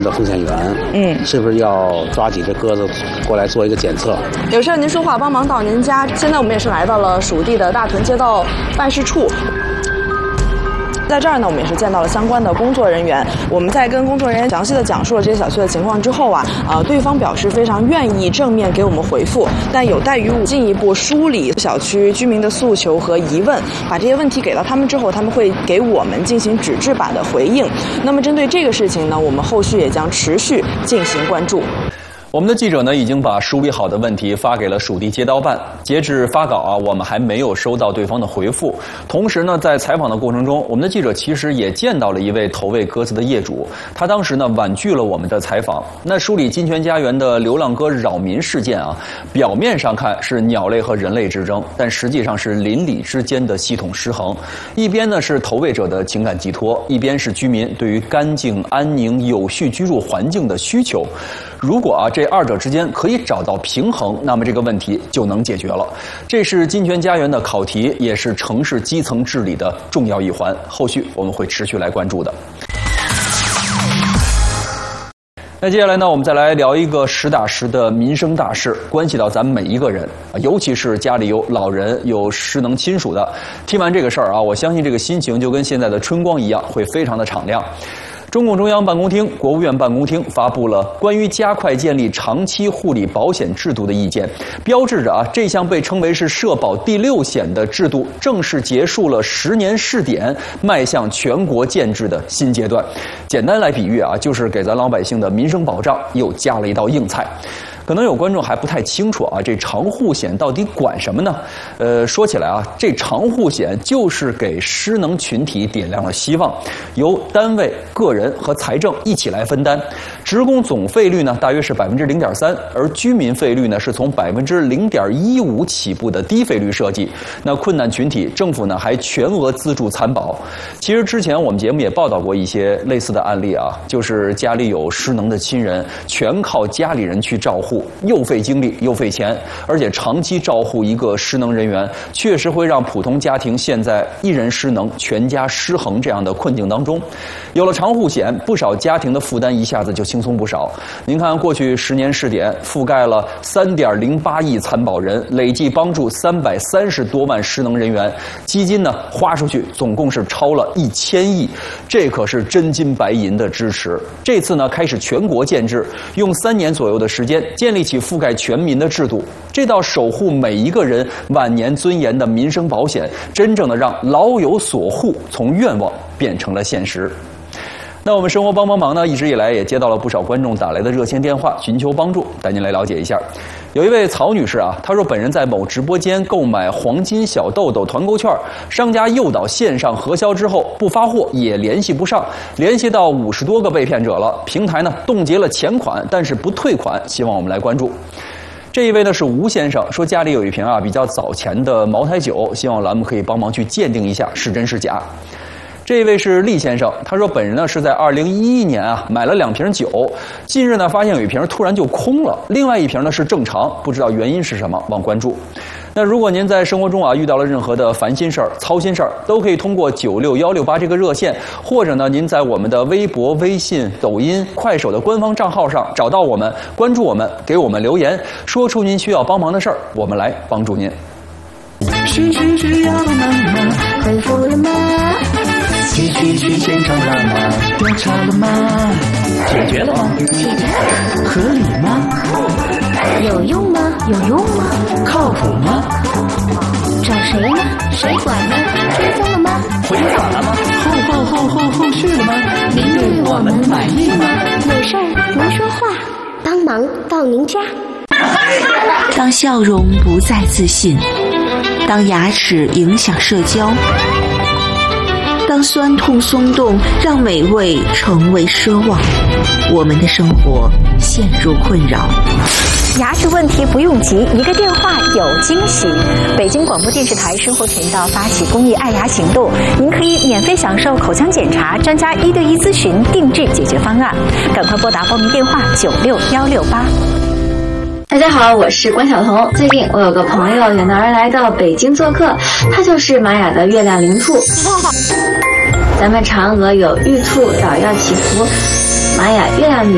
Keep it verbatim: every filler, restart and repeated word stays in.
的风险源， 嗯， 是不是要抓紧这鸽子过来做一个检测？ 有事您说话，帮忙到您家。现在我们也是来到了属地的大屯街道办事处。在这儿呢，我们也是见到了相关的工作人员。我们在跟工作人员详细的讲述了这些小区的情况之后啊，呃，对方表示非常愿意正面给我们回复，但有待于我进一步梳理小区居民的诉求和疑问，把这些问题给到他们之后，他们会给我们进行纸质版的回应。那么针对这个事情呢，我们后续也将持续进行关注。 我们的记者呢，已经把梳理好的问题发给了属地街道办。截至发稿啊，我们还没有收到对方的回复。同时呢，在采访的过程中，我们的记者其实也见到了一位投喂鸽子的业主，他当时呢婉拒了我们的采访。那梳理金泉家园的流浪鸽扰民事件啊，表面上看是鸟类和人类之争，但实际上是邻里之间的系统失衡。一边呢是投喂者的情感寄托，一边是居民对于干净、安宁、有序居住环境的需求。如果啊这二者之间可以找到平衡，那么这个问题就能解决了。这是金泉家园的考题，也是城市基层治理的重要一环。后续我们会持续来关注的。那接下来呢，我们再来聊一个实打实的民生大事，关系到咱们每一个人，尤其是家里有老人、有失能亲属的。听完这个事儿啊，我相信这个心情就跟现在的春光一样，会非常的敞亮。中共中央办公厅、国务院办公厅发布了关于加快建立长期护理保险制度的意见，标志着啊这项被称为是社保第六险的制度正式结束了十年试点，迈向全国建制的新阶段。简单来比喻啊，就是给咱老百姓的民生保障又加了一道硬菜。可能有观众还不太清楚啊，这长护险到底管什么呢？呃，说起来啊，这长护险就是给失能群体点亮了希望，由单位、个人和财政一起来分担。职工总费率呢，大约是百分之零点三，而居民费率呢，是从百分之零点一五起步的低费率设计。那困难群体，政府呢还全额资助参保。其实之前我们节目也报道过一些类似的案例啊，就是家里有失能的亲人，全靠家里人去照护。又费精力又费钱，而且长期照护一个失能人员，确实会让普通家庭陷在一人失能、全家失衡这样的困境当中。有了长护险，不少家庭的负担一下子就轻松不少。您看，过去十年试点覆盖了三点零八亿参保人，累计帮助三百三十多万失能人员，基金呢花出去总共是超了一千亿，这可是真金白银的支持。这次呢开始全国建制，用三年左右的时间建立起覆盖全民的制度，这道守护每一个人晚年尊严的民生保险，真正的让老有所护从愿望变成了现实。那我们生活帮帮忙呢，一直以来也接到了不少观众打来的热线电话，寻求帮助，带您来了解一下。有一位曹女士啊，她说本人在某直播间购买黄金小豆豆团购券，商家诱导线上核销之后不发货，也联系不上，联系到五十多个被骗者了，平台呢冻结了钱款，但是不退款，希望我们来关注。这一位呢是吴先生，说家里有一瓶啊比较早前的茅台酒，希望栏目可以帮忙去鉴定一下是真是假。这一位是厉先生，他说本人呢是在二零一一年啊买了两瓶酒，近日呢发现有一瓶突然就空了，另外一瓶呢是正常，不知道原因是什么，望关注。那如果您在生活中啊遇到了任何的烦心事儿、操心事儿，都可以通过九六幺六八这个热线，或者呢您在我们的微博、微信、抖音、快手的官方账号上找到我们，关注我们，给我们留言，说出您需要帮忙的事儿，我们来帮助您。 需需需要帮忙，回复了吗？去去去现场了吗？调查了吗？解决了吗？解决了。合理吗？ 有用吗？有用吗？ 靠谱吗？ 找谁呢？谁管呢？追踪了吗？ 回访了吗？后后后后后续了吗？您对我们满意吗？ 有事儿能说话，帮忙到您家。 当笑容不再自信，当牙齿影响社交，当酸痛松动让美味成为奢望，我们的生活陷入困扰。 牙齿问题不用急，一个电话有惊喜。北京广播电视台生活频道发起公益爱牙行动，您可以免费享受口腔检查、专家一对一咨询、定制解决方案。赶快拨打报名电话九六幺六八。 大家好，我是关晓彤。最近我有个朋友远道而来到北京做客，他就是玛雅的月亮灵兔。咱们嫦娥有玉兔捣药祈福，玛雅月亮女